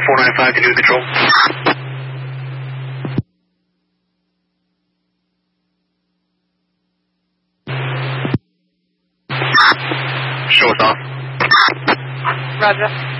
495 to new control. Show us off. Roger.